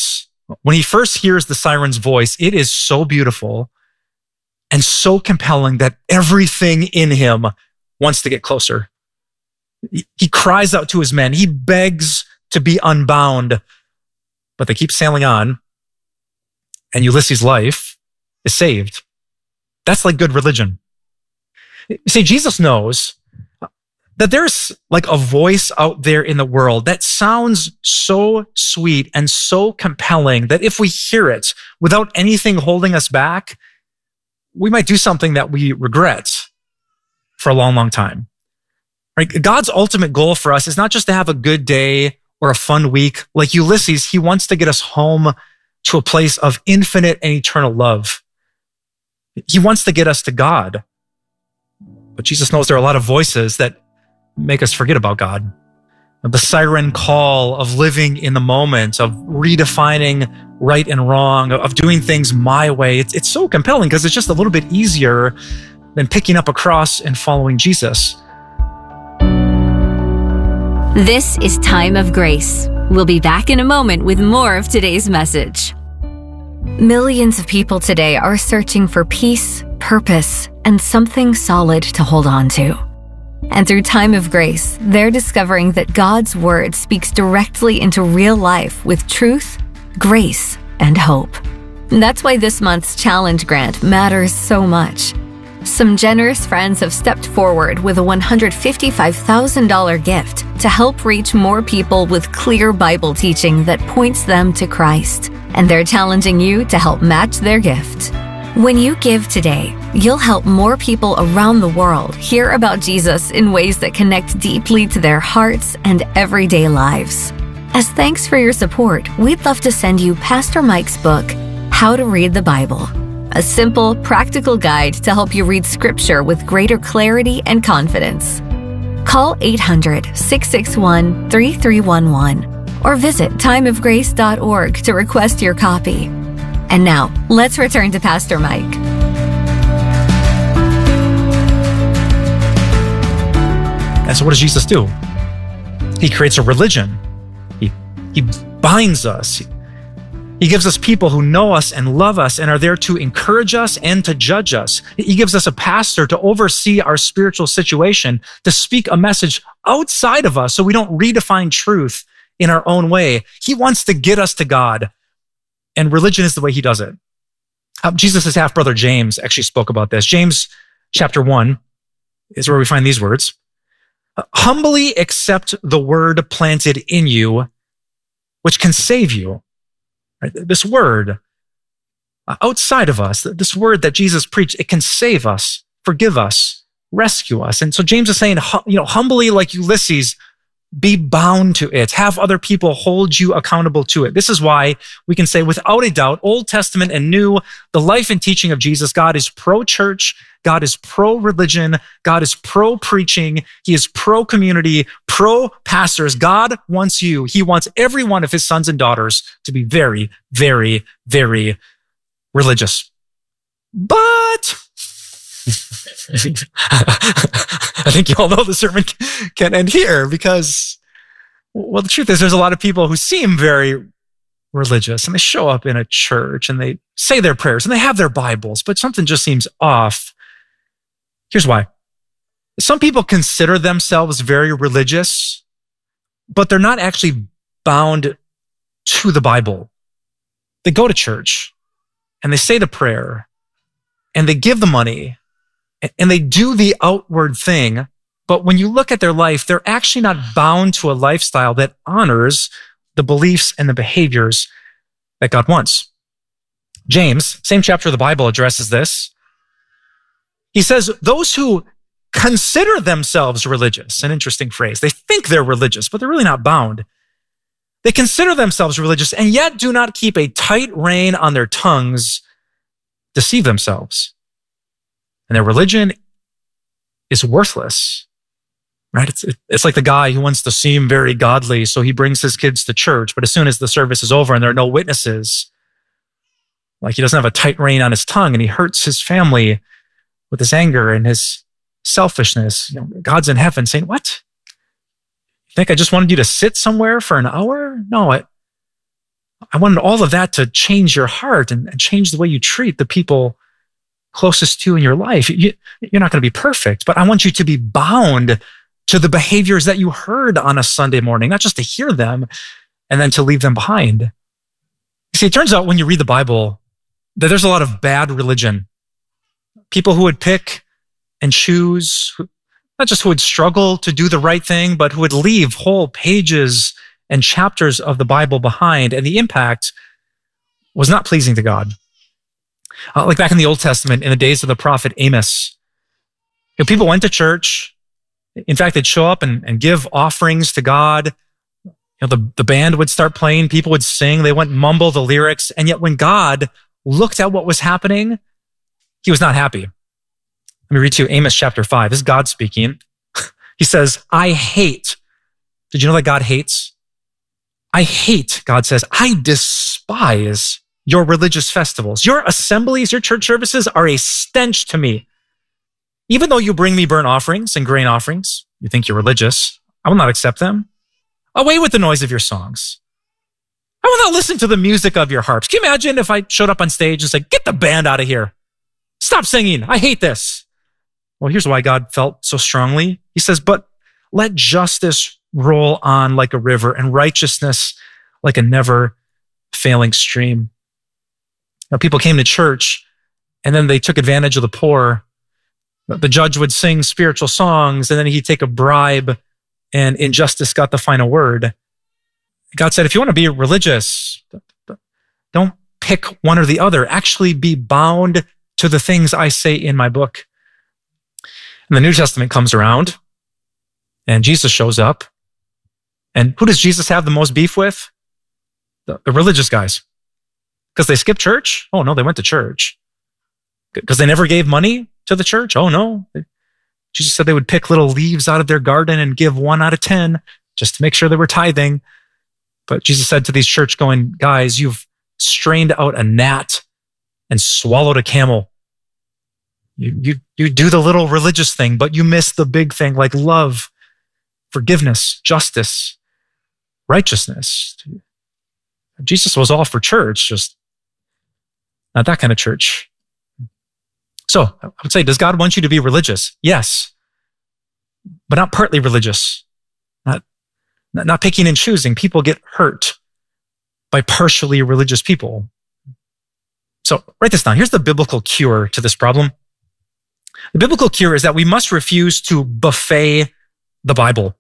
When he first hears the siren's voice, it is so beautiful and so compelling that everything in him wants to get closer. He cries out to his men. He begs to be unbound, but they keep sailing on, and Ulysses' life is saved. That's like good religion. You see, Jesus knows that there's like a voice out there in the world that sounds so sweet and so compelling that if we hear it without anything holding us back, we might do something that we regret for a long, long time. Right? God's ultimate goal for us is not just to have a good day or a fun week. Like Ulysses, he wants to get us home to a place of infinite and eternal love. He wants to get us to God. But Jesus knows there are a lot of voices that make us forget about God. The siren call of living in the moment, of redefining right and wrong, of doing things my way. It's, it's so compelling because it's just a little bit easier than picking up a cross and following Jesus. This is Time of Grace. We'll be back in a moment with more of today's message. Millions of people today are searching for peace, purpose, and something solid to hold on to. And through Time of Grace, they're discovering that God's Word speaks directly into real life with truth, grace, and hope. That's why this month's challenge grant matters so much. Some generous friends have stepped forward with a one hundred fifty-five thousand dollars gift to help reach more people with clear Bible teaching that points them to Christ. And they're challenging you to help match their gift. When you give today, you'll help more people around the world hear about Jesus in ways that connect deeply to their hearts and everyday lives. As thanks for your support, we'd love to send you Pastor Mike's book, How to Read the Bible, a simple, practical guide to help you read Scripture with greater clarity and confidence. Call eight hundred, six six one, three three one one or visit time of grace dot org to request your copy. And now, let's return to Pastor Mike. And so what does Jesus do? He creates a religion. He, he binds us. He, he gives us people who know us and love us and are there to encourage us and to judge us. He gives us a pastor to oversee our spiritual situation, to speak a message outside of us so we don't redefine truth in our own way. He wants to get us to God. And religion is the way he does it. Um, Jesus' half-brother James actually spoke about this. James chapter one is where we find these words. Humbly accept the word planted in you, which can save you. Right? This word outside of us, this word that Jesus preached, it can save us, forgive us, rescue us. And so James is saying, you know, humbly like Ulysses, be bound to it. Have other people hold you accountable to it. This is why we can say without a doubt, Old Testament and New, the life and teaching of Jesus, God is pro-church, God is pro-religion, God is pro-preaching, he is pro-community, pro-pastors. God wants you. He wants every one of his sons and daughters to be very, very, very religious. But I think you all know the sermon can end here because, well, the truth is there's a lot of people who seem very religious and they show up in a church and they say their prayers and they have their Bibles, but something just seems off. Here's why. Some people consider themselves very religious, but they're not actually bound to the Bible. They go to church and they say the prayer and they give the money and they do the outward thing, but when you look at their life, they're actually not bound to a lifestyle that honors the beliefs and the behaviors that God wants. James, same chapter of the Bible, addresses this. He says, those who consider themselves religious, an interesting phrase. They think they're religious, but they're really not bound. They consider themselves religious and yet do not keep a tight rein on their tongues, deceive themselves. And their religion is worthless, right? It's, it's like the guy who wants to seem very godly, so he brings his kids to church, but as soon as the service is over and there are no witnesses, like he doesn't have a tight rein on his tongue and he hurts his family with his anger and his selfishness. You know, God's in heaven saying, what? You think I just wanted you to sit somewhere for an hour? No, I, I wanted all of that to change your heart and, and change the way you treat the people closest to you in your life. You, you're not going to be perfect, but I want you to be bound to the behaviors that you heard on a Sunday morning, not just to hear them and then to leave them behind. You see, it turns out when you read the Bible that there's a lot of bad religion. People who would pick and choose, not just who would struggle to do the right thing, but who would leave whole pages and chapters of the Bible behind. And the impact was not pleasing to God. Uh, like back in the Old Testament, in the days of the prophet Amos, you know, people went to church. In fact, they'd show up and, and give offerings to God. You know, the, the band would start playing. People would sing. They wouldn't mumble the lyrics. And yet when God looked at what was happening, he was not happy. Let me read to you Amos chapter five. This is God speaking. He says, I hate. Did you know that God hates? I hate, God says, I despise your religious festivals. Your assemblies, your church services are a stench to me. Even though you bring me burnt offerings and grain offerings, you think you're religious, I will not accept them. Away with the noise of your songs. I will not listen to the music of your harps. Can you imagine if I showed up on stage and said, get the band out of here. Stop singing. I hate this. Well, here's why God felt so strongly. He says, but let justice roll on like a river and righteousness like a never failing stream. Now, people came to church and then they took advantage of the poor. The judge would sing spiritual songs and then he'd take a bribe and injustice got the final word. God said, if you want to be religious, don't pick one or the other. Actually be bound to the things I say in my book. And the New Testament comes around and Jesus shows up. And who does Jesus have the most beef with? The, the religious guys. Because they skipped church? Oh, no, they went to church. Because they never gave money to the church? Oh, no. Jesus said they would pick little leaves out of their garden and give one out of ten just to make sure they were tithing. But Jesus said to these church-going guys, you've strained out a gnat and swallowed a camel. You, you, you do the little religious thing, but you miss the big thing like love, forgiveness, justice, righteousness. Jesus was all for church, just not that kind of church. So I would say, does God want you to be religious? Yes, but not partly religious, not, not picking and choosing. People get hurt by partially religious people. So write this down. Here's the biblical cure to this problem. The biblical cure is that we must refuse to buffet the Bible.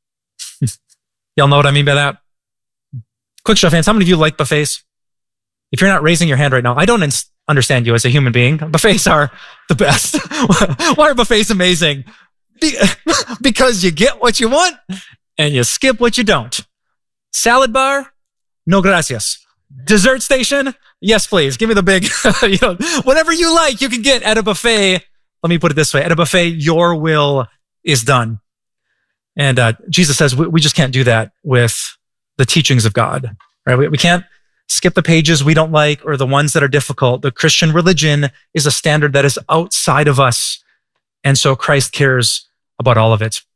Y'all know what I mean by that? Quick show of hands. How many of you like buffets? If you're not raising your hand right now, I don't ins- understand you as a human being. Buffets are the best. Why are buffets amazing? Be- because you get what you want and you skip what you don't. Salad bar? No gracias. Dessert station? Yes, please. Give me the big, you know, whatever you like, you can get at a buffet. Let me put it this way. At a buffet, your will is done. And uh, Jesus says we, we just can't do that with the teachings of God, right? We, we can't skip the pages we don't like or the ones that are difficult. The Christian religion is a standard that is outside of us. And so Christ cares about all of it.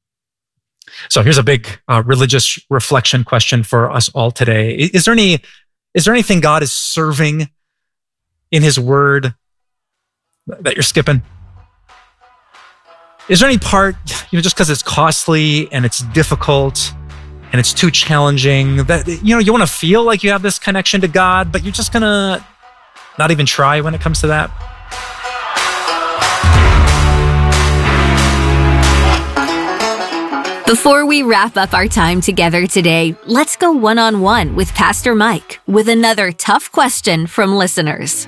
So here's a big uh, religious reflection question for us all today. Is there any, is there anything God is serving in his word that you're skipping? Is there any part, you know, just because it's costly and it's difficult and it's too challenging that, you know, you want to feel like you have this connection to God, but you're just going to not even try when it comes to that? Before we wrap up our time together today, let's go one-on-one with Pastor Mike with another tough question from listeners.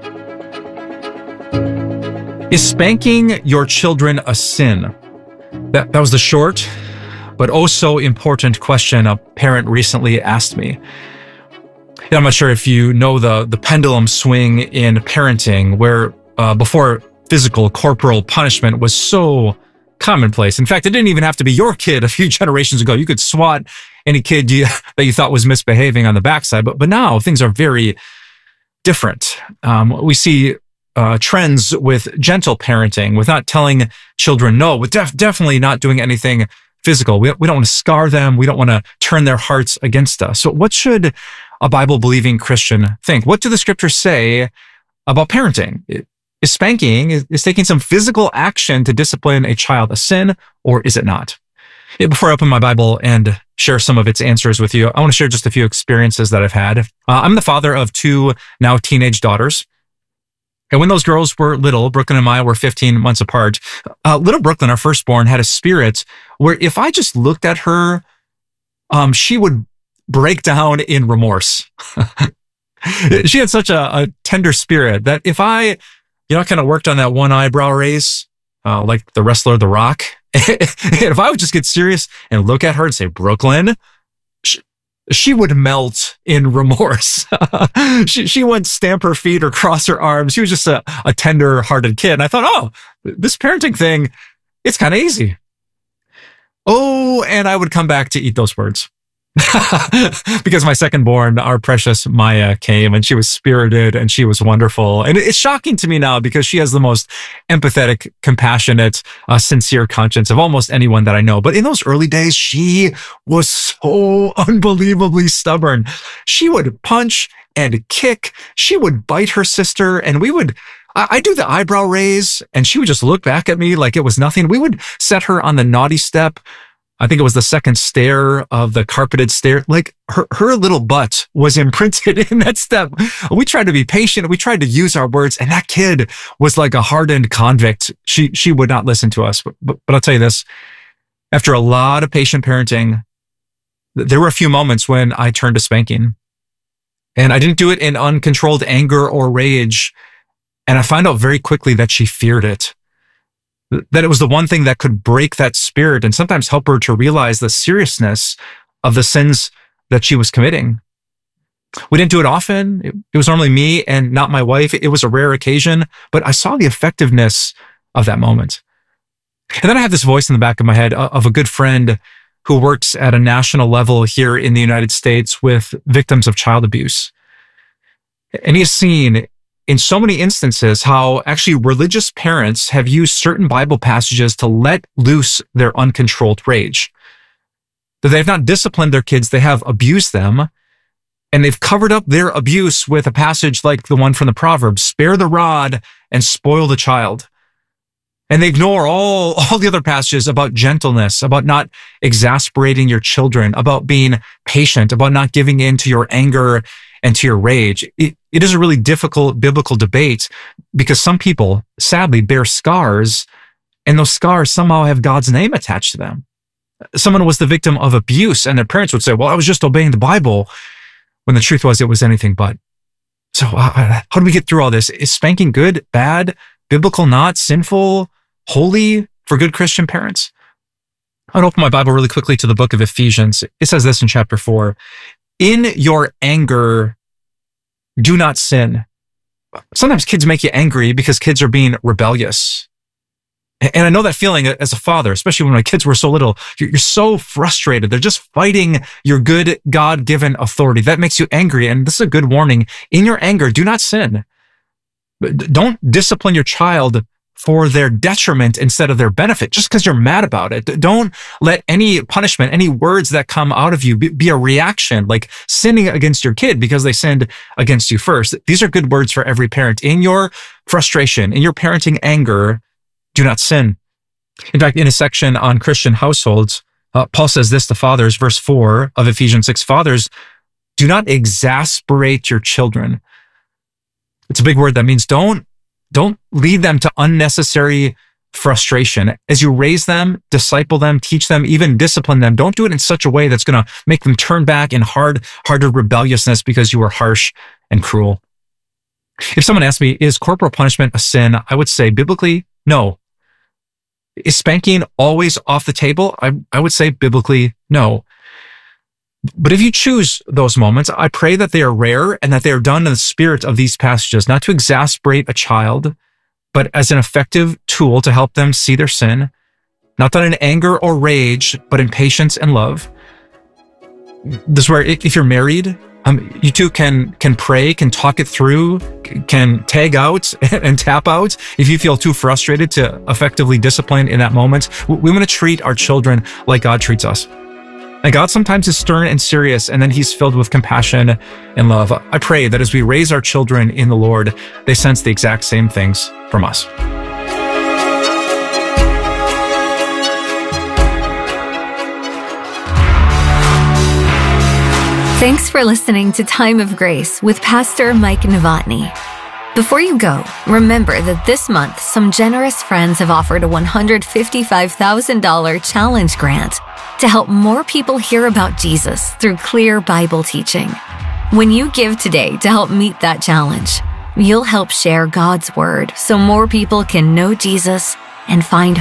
Is spanking your children a sin? That, that was the short, but oh so important question a parent recently asked me. And I'm not sure if you know the, the pendulum swing in parenting, where uh, before physical, corporal punishment was so commonplace. In fact, it didn't even have to be your kid a few generations ago. You could swat any kid you, that you thought was misbehaving on the backside. But, but now things are very different. Um, we see Uh, trends with gentle parenting, with not telling children no, with def- definitely not doing anything physical. We, we don't want to scar them. We don't want to turn their hearts against us. So what should a Bible-believing Christian think? What do the scriptures say about parenting? Is spanking, is, is taking some physical action to discipline a child a sin, or is it not? Yeah, before I open my Bible and share some of its answers with you, I want to share just a few experiences that I've had. Uh, I'm the father of two now teenage daughters. And when those girls were little, Brooklyn and Maya were fifteen months apart, uh, little Brooklyn, our firstborn, had a spirit where if I just looked at her, um, she would break down in remorse. She had such a, a tender spirit that if I, you know, I kind of worked on that one eyebrow raise, uh, like the wrestler The Rock. If I would just get serious and look at her and say, Brooklyn, she, she would melt in remorse. she, she wouldn't stamp her feet or cross her arms. She was just a, a tender-hearted kid. And I thought, oh, this parenting thing, it's kind of easy. Oh, and I would come back to eat those words. Because my second born, our precious Maya, came and she was spirited and she was wonderful. And it's shocking to me now because she has the most empathetic, compassionate, uh, sincere conscience of almost anyone that I know. But in those early days, she was so unbelievably stubborn. She would punch and kick. She would bite her sister, and we would I, I do the eyebrow raise and she would just look back at me like it was nothing. We would set her on the naughty step. I think it was the second stair of the carpeted stair. Like her, her little butt was imprinted in that step. We tried to be patient. We tried to use our words, and that kid was like a hardened convict. She, she would not listen to us. But, but, but I'll tell you this, after a lot of patient parenting, there were a few moments when I turned to spanking, and I didn't do it in uncontrolled anger or rage. And I found out very quickly that she feared it. That it was the one thing that could break that spirit and sometimes help her to realize the seriousness of the sins that she was committing. We didn't do it often. It, it was normally me and not my wife. It was a rare occasion, but I saw the effectiveness of that moment. And then I have this voice in the back of my head of a good friend who works at a national level here in the United States with victims of child abuse. And he has seen in so many instances how actually religious parents have used certain Bible passages to let loose their uncontrolled rage. That they've not disciplined their kids, they have abused them, and they've covered up their abuse with a passage like the one from the Proverbs, spare the rod and spoil the child. And they ignore all, all the other passages about gentleness, about not exasperating your children, about being patient, about not giving in to your anger and to your rage. It, it is a really difficult biblical debate because some people, sadly, bear scars, and those scars somehow have God's name attached to them. Someone was the victim of abuse, and their parents would say, well, I was just obeying the Bible, when the truth was it was anything but. So uh, how do we get through all this? Is spanking good, bad, biblical, not, sinful, holy for good Christian parents? I'll open my Bible really quickly to the book of Ephesians. It says this in chapter four. In your anger, do not sin. Sometimes kids make you angry because kids are being rebellious. And I know that feeling as a father, especially when my kids were so little. You're so frustrated. They're just fighting your good God-given authority. That makes you angry. And this is a good warning. In your anger, do not sin. Don't discipline your child for their detriment instead of their benefit, just because you're mad about it. Don't let any punishment, any words that come out of you be, be a reaction, like sinning against your kid because they sinned against you first. These are good words for every parent. In your frustration, in your parenting anger, do not sin. In fact, in a section on Christian households, uh, Paul says this to fathers, verse four of Ephesians six, fathers, do not exasperate your children. It's a big word that means don't Don't lead them to unnecessary frustration. As you raise them, disciple them, teach them, even discipline them, don't do it in such a way that's going to make them turn back in hard, hearted rebelliousness because you were harsh and cruel. If someone asked me, is corporal punishment a sin? I would say biblically, no. Is spanking always off the table? I, I would say biblically, no. But if you choose those moments, I pray that they are rare and that they are done in the spirit of these passages, not to exasperate a child, but as an effective tool to help them see their sin, not done in anger or rage, but in patience and love. This is where if you're married, um, you two can can pray, can talk it through, can tag out and tap out if you feel too frustrated to effectively discipline in that moment. We want to treat our children like God treats us. And God sometimes is stern and serious, and then he's filled with compassion and love. I pray that as we raise our children in the Lord, they sense the exact same things from us. Thanks for listening to Time of Grace with Pastor Mike Novotny. Before you go, remember that this month, some generous friends have offered a one hundred fifty-five thousand dollars challenge grant to help more people hear about Jesus through clear Bible teaching. When you give today to help meet that challenge, you'll help share God's word so more people can know Jesus and find